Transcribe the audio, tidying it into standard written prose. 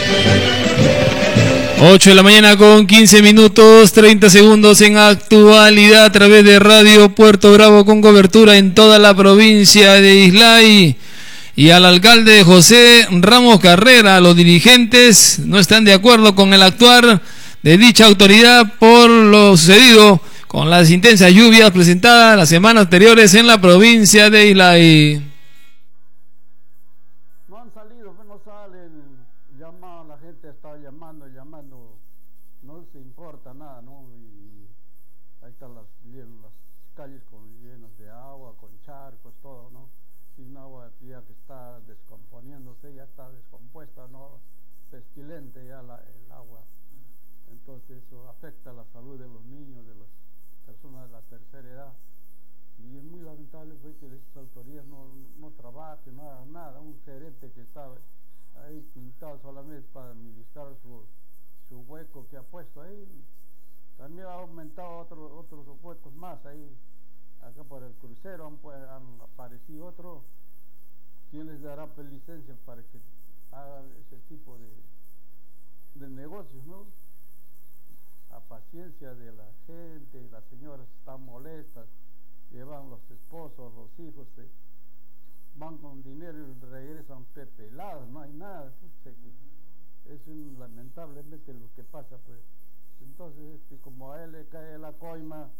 8 de la mañana con 15 minutos, 30 segundos en actualidad a través de Radio Puerto Bravo con cobertura en toda la provincia de Islay. Y al alcalde José Ramos Carrera, los dirigentes no están de acuerdo con el actuar de dicha autoridad por lo sucedido con las intensas lluvias presentadas las semanas anteriores en la provincia de Islay. No han salido, no salen, llaman, la gente está llamando, no se importa nada, ¿no? Y ahí están las calles llenas de agua, con charcos, todo, ¿no? Sin agua ya que está descomponiéndose, ya está descompuesta, ¿no? Pestilente ya el agua. Entonces eso afecta la salud de los niños, de las personas de la tercera edad. Y es muy lamentable pues, que estas autoridades no trabajen, no hagan nada. Un gerente que está ahí pintado solamente para administrar su hueco que ha puesto ahí. También ha aumentado otros huecos más ahí. Acá por el crucero han aparecido otros. ¿Quién les dará licencia para que hagan ese tipo de negocios, no? A paciencia de la gente, las señoras están molestas, llevan los esposos, los hijos, van con dinero y regresan pepelados, no hay nada. Es lamentablemente lo que pasa, pues. Entonces, como a él le cae la coima,